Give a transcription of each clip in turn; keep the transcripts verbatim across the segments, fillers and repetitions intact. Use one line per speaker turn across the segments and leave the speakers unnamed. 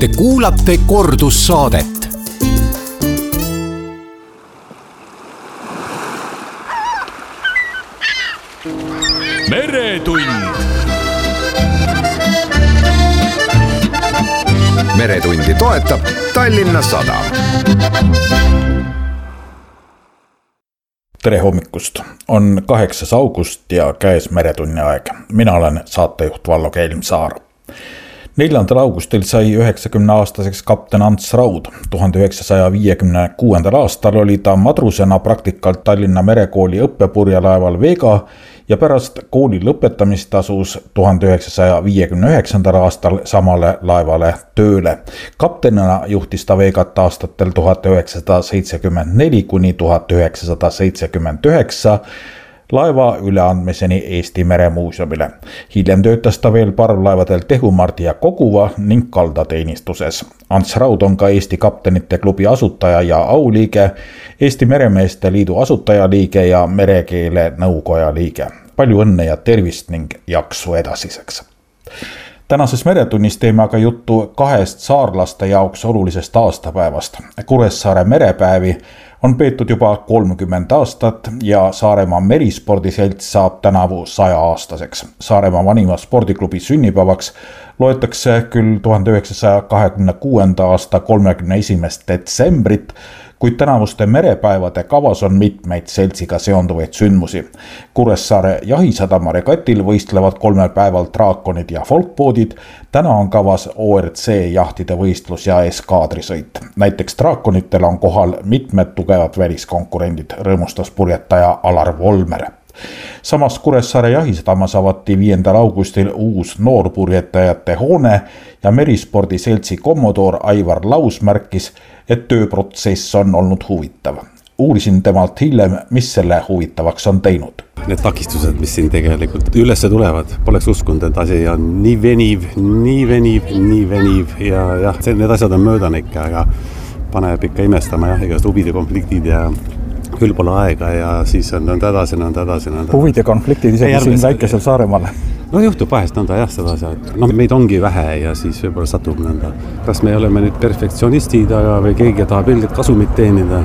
Te kuulate kordussaadet.
Meretund.
Meretundi toetab Tallinna Sadam.
Tere hommikust! On kaheksas august ja käes Meretunni aeg. Mina olen saatejuht Vallo Kelmsaar. neljandal augustil sai üheksakümne aastaseks kapten Ants Raud. tuhande üheksasaja viiekümne kuuendal aastal oli ta madrusena praktikalt Tallinna merekooli õppepurjelaeval Vega ja pärast kooli lõpetamist asus tuhande üheksasaja viiekümne üheksandal aastal samale laevale tööle. Kaptenina juhtis ta Vegat aastatel tuhat üheksasada seitsekümmend neli kuni tuhat üheksasada seitsekümmend üheksa laeva üleandmiseni Eesti Meremuuseumile. Hiljem töötas ta veel parvlaevadel Tehumardi ja Koguva ning kaldateenistuses. Ants Raud on ka Eesti Kaptenite klubi asutaja ja auliige, Eesti Meremeeste Liidu asutajaliige ja Merekeele Nõukoja liige. Palju õnne ja tervist ning jaksu edasiseks. Tänases Meretunnis teeme aga juttu kahest saarlaste jaoks olulisest aastapäevast. Kuressaare merepäevi on peetud juba kolmkümmend aastat ja Saaremaa merispordiselts saab tänavu saja aastaseks. Saaremaa vanima spordiklubi sünnipäevaks loetakse küll tuhande üheksasaja kahekümne kuuenda aasta kolmekümne esimest detsembrit, kuid tänavuste merepäevade kavas on mitmeid seltsiga seonduvaid sündmusi. Kuressaare jahisadama regatil võistlevad kolmel päeval draakonid ja folkboodid. Täna on kavas O R C jahtide võistlus ja eskaadrisõit. Näiteks draakonitel on kohal mitmed tugevad väliskonkurendid, rõõmustas purjetaja Alar Volmer. Samas Kuressaare jahisadamas avati viiendal augustil uus noorpurjetajate hoone ja merispordiseltsi kommodoor Aivar Laus märkis, et tööprotsess on olnud huvitav. Uurisin temalt hiljem, mis selle huvitavaks on teinud.
Need takistused, mis siin tegelikult ülesse tulevad, poleks uskunud, et asi on nii veniv, nii veniv, nii veniv ja jah, need asjad on möödanik, aga paneb ikka imestama jah, igast huvide konfliktid ja küll pole aega ja siis on nõnda edasi, nõnda edasi, nõnda.
Huvide konfliktid isegi siin väikesel Saaremaal.
No juhtub vahest nõnda jah, seda asja, et no, meid ongi vähe ja siis võib-olla satub nõnda. Kas me oleme nüüd perfektsionistid aga või keegi tahab ilgelt kasumit teenida?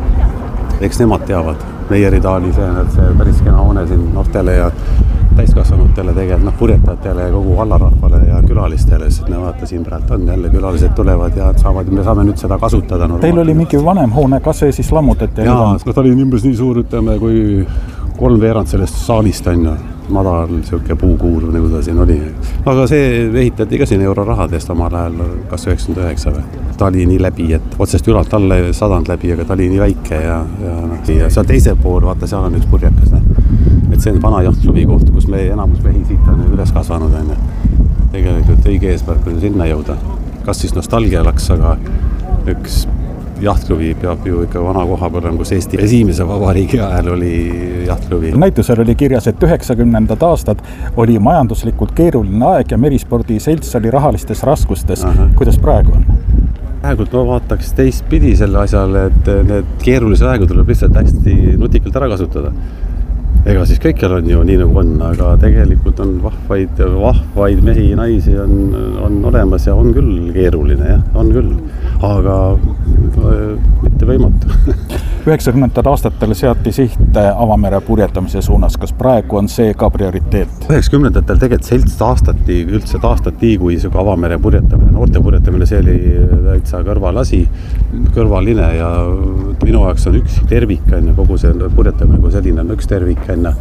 Eks nemad teavad. Meierida oli see, et see päris kena hoone siin noortele ja täiskasvanutele tegelikult, noh purjetajatele ja kogu vallarahvale ja külalistele, sest me vaata siin praegu on jälle külalised tulevad ja saavad, me saame nüüd seda kasutada. Normaalne.
Teil oli mingi vanem hoone, kas see siis lammutati?
Jaa, no, ta oli nimbes nii suur, ütleme, kui kolm veerand sellest saalist on ju. Madal siuke puukuur, nagu ta siin oli. Aga see ehitati ka siin eurorahadest omal ajal, kas üheksakümmend üheksa või. Ta oli nii läbi, et otsest ülalt alla sadand läbi, aga ta oli nii väike ja, ja, ja seal teise pool, vaata, seal on üks purjekas. Et see on vana jahtklubi koht, kus me enamus mehi siit on üles kasvanud. On. Tegelikult õige eesmärk on sinna jõuda. Kas siis nostalgia laks, aga üks jahtklubi peab ju ikka vana koha peal, kus Eesti esimese vabariigi ajal oli jahtklubi.
Näitusel oli kirjas, et üheksakümnendad aastad oli majanduslikult keeruline aeg ja merispordiselts oli rahalistes raskustes. Aha. Kuidas praegu on?
Praegult ma vaataks teistpidi selle asjale, et need keerulise aegu tuleb lihtsalt hästi nutikalt ära kasutada. Ega siis kõikjal on ju nii nagu on, aga tegelikult on vahvaid, vahvaid mehi ja naisi on, on olemas ja on küll keeruline, jah, on küll, aga mitte võimatu.
üheksakümnendatel aastatel seati siht avamere purjetamise suunas. Kas praegu on see ka prioriteet?
üheksakümnendatel tegelikult selts taastati, üldse taastati kui see avamere purjetamine, noorte purjetamine, see oli täitsa kõrvalasi, kõrvaline ja minu jaoks on üks tervik, on kogu see purjetamine, kui selline on üks tervik,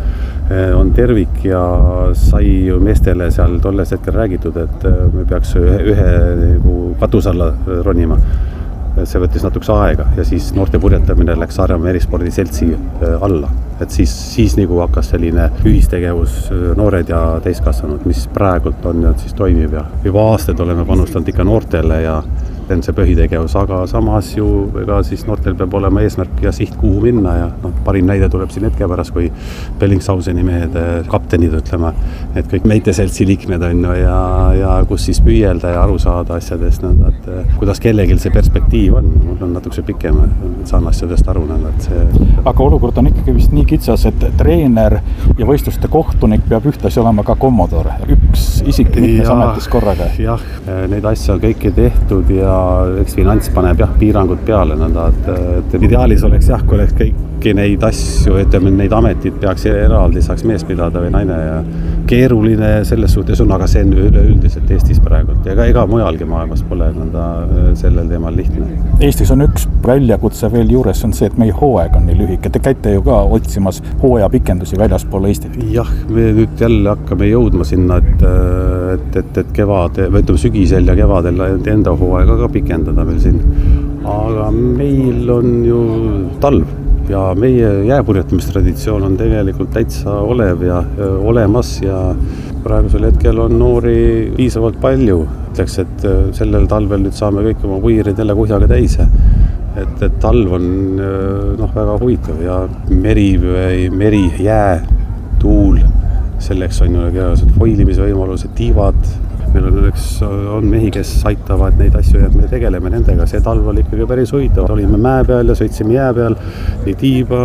on tervik ja sai ju meestele seal tolles hetkel räägitud, et me peaks ühe, ühe katus alla ronima. See võttis natuks aega ja siis noorte purjetamine läks Saaremaa merispordiseltsi alla. Et siis, siis nagu hakkas selline ühistegevus noored ja täiskasvanud, mis praegult on ja siis toimib ja juba aastaid oleme panustanud ikka noortele ja on see põhitegevus, aga samas ju ega siis noortel peab olema eesmärk ja siht, kuhu minna ja noh, parim näide tuleb siin hetke pärast, kui Bellingshauseni mehed, kaptenid ütleme, et kõik meiteseltsi liikmed on ju ja, ja kus siis püüelda ja aru saada asjadest, et kuidas kellegil see perspektiiv on, mul on natukese pikem, saan asjadest aru, et see...
Aga olukord on ikkagi vist nii kitsas, et treener ja võistluste kohtunik peab ühtlasi olema ka kommodor, üks isik mitmes ametis korraga.
Jah, neid asja on kõiki tehtud ja eks finants paneb jah piirangud peale, nõnda, et, et ideaalis oleks jah, kui oleks kõiki neid asju, ütleme, neid ametid peaks eraldi saaks mees pidada või naine ja keeruline selles suhtes on, aga see on üleüldiselt Eestis praegult ja ega, ega mujalgi maailmas pole nõnda sellel teemal lihtne.
Eestis on üks väljakutse veel juures, on see, et meie hooaeg on nii lühike. Te käite ju ka otsimas hooaja pikendusi väljaspool Eestit.
Jah, me nüüd jälle hakkame jõudma sinna, et, et, et, et kevad, või ütleme sügisel ja kevadel enda hooaega ka pikendada veel siin. Aga meil on ju talv ja meie jääpurjetamistraditsioon on tegelikult täitsa olev ja olemas ja praegusel hetkel on noori piisavalt palju. Ütleks, et sellel talvel nüüd saame kõik oma puirid jälle kuhjaga täise. Et, et talv on noh, väga huvitav ja meri, meri, jää, tuul, selleks on ju foilimisvõimalused, tiivad. Meil on, üks, on mehi, kes aitavad neid asju ja me tegeleme nendega. See talv oli ikkagi päris huvitav. Olime mäe peal ja sõitsime jää peal, nii tiiba,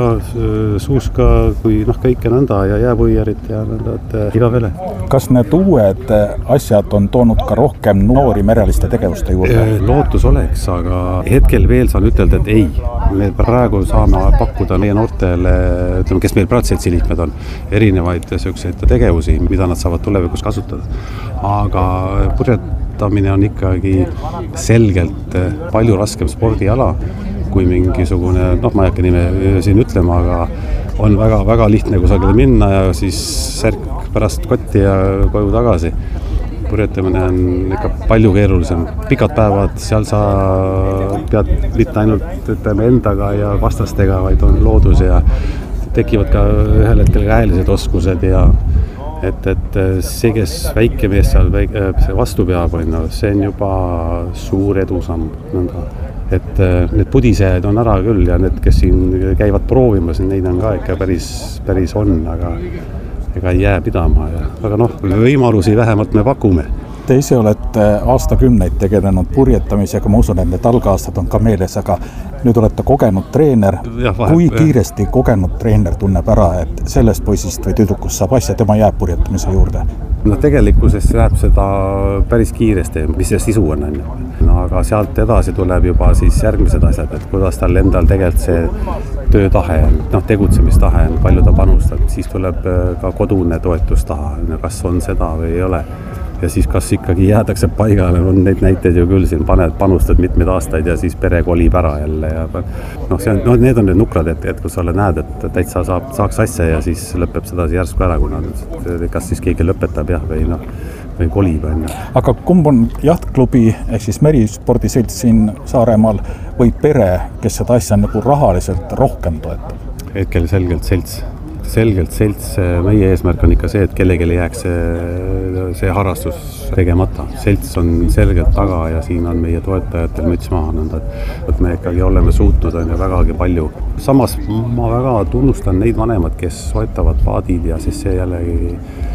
suuska kui noh, kõike nõnda ja jääpuijarit ja nõnda, et iga vele.
Kas need uued asjad on toonud ka rohkem noori mereliste tegevuste juurde?
Lootus oleks, aga hetkel veel saan ütelda, et ei. Me praegu saame pakkuda meie noortele, ütleme, kes meil praegu seltsiliikmed on, erinevaid selliseid tegevusi, mida nad saavad tulevikus kasutada. Aga purjetamine on ikkagi selgelt palju raskem spordiala kui mingisugune, noh ma ei hakka nime siin ütlema, aga on väga, väga lihtne kusagile minna ja siis särk pärast kotti ja koju tagasi. Purjetamine on ikka palju keerulisem. Pikad päevad, seal sa pead mitte ainult ütleme, endaga ja vastastega, vaid on loodus ja tekivad ka ühel hetkel käelised oskused ja et, et see, kes väike mees seal see vastu peab, see on juba suur edusamm. Et need pudisejad on ära küll ja need, kes siin käivad proovimas, neid on ka ikka päris, päris on, aga ega ei jää pidama. Ja, aga noh, võimalusi vähemalt me pakume.
Te ise olete aastakümneid tegelenud purjetamisega, ma usun, et need algaastad on ka meeles, aga nüüd olete kogenud treener. Ja, vahe, kui kiiresti jah. Kogenud treener tunneb ära, et sellest poisist või tüdrukust saab asja, tema jääb purjetamise juurde?
No tegelikkuses läheb seda päris kiiresti, mis see sisu on. No, aga sealt edasi tuleb juba siis järgmised asjad, et kuidas tal endal tegelikult see töötahe on, noh, tegutsemistahe on, palju ta panustab, siis tuleb ka kodune toetustaha, kas on seda või ei ole. Ja siis kas ikkagi jäädakse paigale, on neid näiteid ju küll siin, paned, panustad mitmeid aastaid ja siis pere kolib ära jälle. Ja noh, see on, no, need on need nukrad, et, et kus sa näed, et täitsa saab, saaks asja ja siis lõpeb seda järsku ära, kuna kas siis keegi lõpetab jah, või, noh, või kolib.
Aga kumb on jahtklubi ehk siis merispordiselts siin Saaremaal või pere, kes seda asja nagu rahaliselt rohkem toetab?
Hetkel selgelt selts. Selgelt selts, meie eesmärk on ikka see, et kellelegi jääks see, see harrastus tegemata. Selts on selgelt taga ja siin on meie toetajatel müts maha, nõnda, et me ikkagi oleme suutnud on ja vägagi palju. Samas ma väga tunnustan neid vanemad, kes soetavad paadid ja siis see jällegi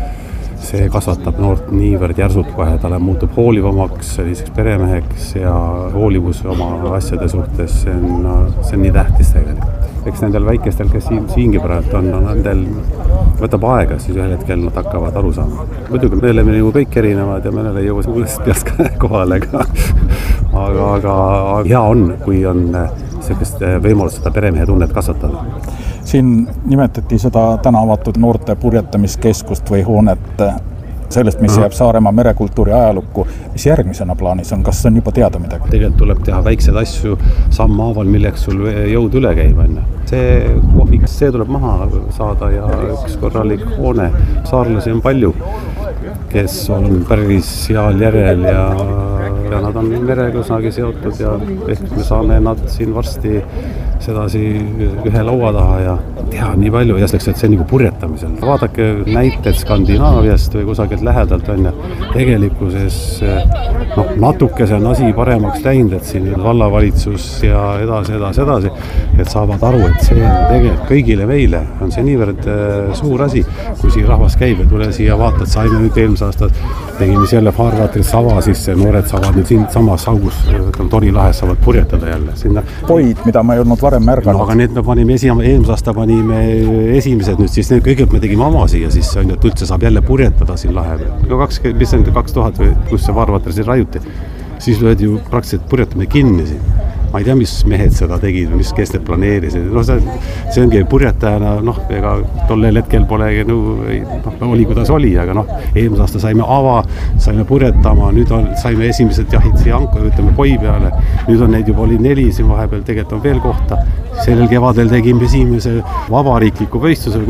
see kasvatab noort niivõrd järsult kohe, talle muutub hoolivamaks, selliseks peremeheks ja hoolivus oma asjade suhtes, see on, see on nii tähtis tegelikult. Eks nendel väikestel, kes siin, siingi praegu on, on nendel võtab aega, siis ühel hetkel nad hakkavad aru saama. Muidugi me oleme ju kõik erinevad ja meil ei jõua suurest peast kohale, aga, aga, aga hea on, kui on sellist võimalust seda peremehe tunnet kasvatada.
Siin nimetati seda täna avatud noorte purjetamiskeskust või hoonet sellest, mis jääb Saaremaa merekultuuri ajalukku, mis järgmisena plaanis on, kas on juba teada midagi? Tegelikult
tuleb teha väikseid asju sammhaaval, milleks sul jõud üle käib. See kohvik, see tuleb maha saada ja üks korralik hoone. Saarlasi on palju, kes on päris heal järel ja ja nad on merega üsnagi seotud ja ehk me saame nad siin varsti sedasi ühe laua taha ja teha nii palju ja selleks, et see nagu purjetamisel. Vaadake näited Skandinaaviast või kusagilt lähedalt on ja tegelikkuses noh, natuke see on asi paremaks läinud, et siin vallavalitsus ja edasi, edasi, edasi, et saavad aru, et see on tegelikult kõigile meile on see niivõrd suur asi, kui siia rahvas käib ja tule siia vaatad, saime nüüd eelmise aastat tegime jälle Farvatris sava sisse, noored saavad nüüd siin samas augus Tori lahes saavad purjetada jälle sinna.
Poid, mida ma ei olnud varem märganud.
No, aga need me panime esi, eelmise aasta panime esimesed nüüd, siis need kõigepealt me tegime oma siia, siis on, et üldse saab jälle purjetada siin lahe. No kaks, mis on kaks tuhat või kus see Farvatris raiuti, siis löödi ju praktiliselt purjetame kinni siin. Ma ei tea, mis mehed seda tegid või mis, kes need planeerisid. No see, see ongi purjetajana, noh, ega tollel hetkel pole, no, noh, oli kuidas oli, aga noh, eelmise aasta saime ava, saime purjetama, nüüd on, saime esimesed jahid siia anka, ütleme Poi peale, nüüd on neid juba oli neli, siin vahepeal tegelikult on veel kohta. Sellel kevadel tegime esimese vabariikliku võistluse,